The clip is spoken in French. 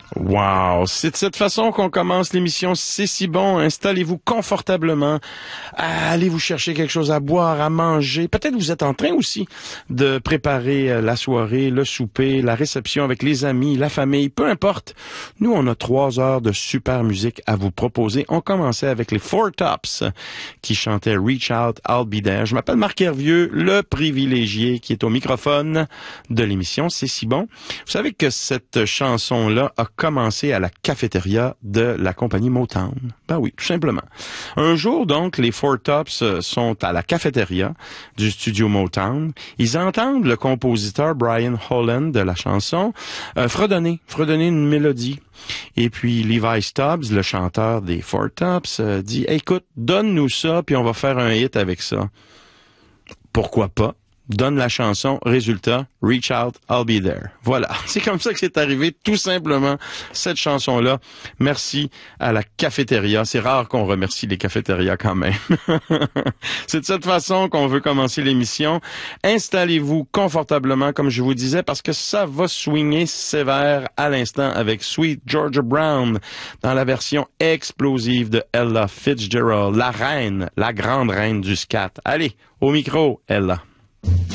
Wow! C'est de cette façon qu'on commence l'émission C'est si bon. Installez-vous confortablement. Allez vous chercher quelque chose à boire, à manger. Peut-être vous êtes en train aussi de préparer la soirée, le souper, la réception avec les amis, la famille, peu importe. Nous, on a 3 heures de super musique à vous proposer. On commençait avec les Four Tops qui chantaient Reach Out, I'll Be There. Je m'appelle Marc Hervieux, le privilégié qui est au microphone de l'émission C'est si bon. Vous savez que cette chanson-là a commencé à la cafétéria de la compagnie Motown. Ben oui, tout simplement. Un jour, donc, les Four Tops sont à la cafétéria du studio Motown. Ils entendent le compositeur Brian Holland de la chanson fredonner une mélodie. Et puis Levi Stubbs, le chanteur des Four Tops, dit « Écoute, donne-nous ça, puis on va faire un hit avec ça. » Pourquoi pas? Donne la chanson, résultat, Reach Out, I'll Be There. Voilà, c'est comme ça que c'est arrivé, tout simplement, cette chanson-là. Merci à la cafétéria. C'est rare qu'on remercie les cafétérias quand même. C'est de cette façon qu'on veut commencer l'émission. Installez-vous confortablement, comme je vous disais, parce que ça va swinger sévère à l'instant avec Sweet Georgia Brown dans la version explosive de Ella Fitzgerald, la reine, la grande reine du scat. Allez, au micro, Ella.